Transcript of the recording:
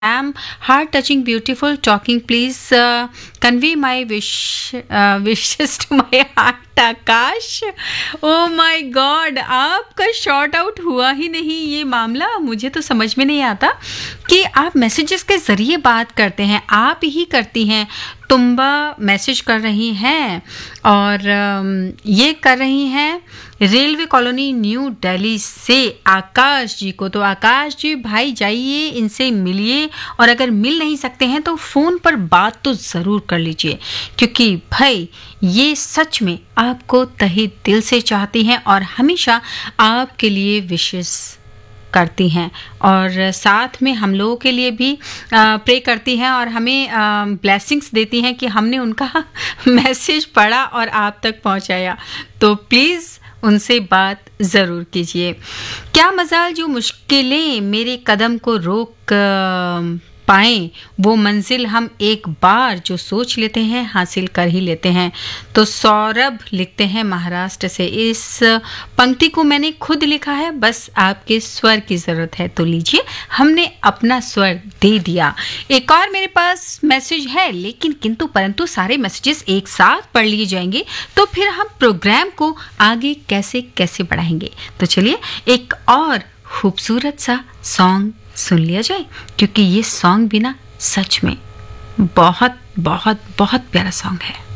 am heart touching, beautiful, talking. Please convey my wishes to my heart, Akash. Oh my God, आपका short out हुआ ही नहीं. ये मामला मुझे तो समझ में नहीं आता कि आप मैसेजेस के ज़रिए बात करते हैं. आप ही करती हैं. तुम्बा मैसेज कर रही हैं और ये कर रही हैं रेलवे कॉलोनी न्यू दिल्ली से आकाश जी को. तो आकाश जी भाई जाइए, इनसे मिलिए और अगर मिल नहीं सकते हैं तो फ़ोन पर बात तो ज़रूर कर लीजिए, क्योंकि भाई ये सच में आपको तहे दिल से चाहती हैं और हमेशा आपके लिए विशेस करती हैं और साथ में हम लोगों के लिए भी प्रे करती हैं और हमें ब्लेसिंग्स देती हैं कि हमने उनका मैसेज पढ़ा और आप तक पहुंचाया. तो प्लीज़ उनसे बात ज़रूर कीजिए. क्या मजाल जो मुश्किलें मेरे कदम को रोक पाएं, वो मंजिल हम एक बार जो सोच लेते हैं हासिल कर ही लेते हैं. तो सौरभ लिखते हैं महाराष्ट्र से. इस पंक्ति को मैंने खुद लिखा है, बस आपके स्वर की ज़रूरत है. तो लीजिए, हमने अपना स्वर दे दिया. एक और मेरे पास मैसेज है, लेकिन किंतु परंतु सारे मैसेजेस एक साथ पढ़ लिए जाएंगे तो फिर हम प्रोग्राम को आगे कैसे कैसे बढ़ाएंगे. तो चलिए एक और खूबसूरत सा सॉन्ग सुन लिया जाए, क्योंकि ये सॉन्ग भी ना सच में बहुत बहुत बहुत प्यारा सॉन्ग है.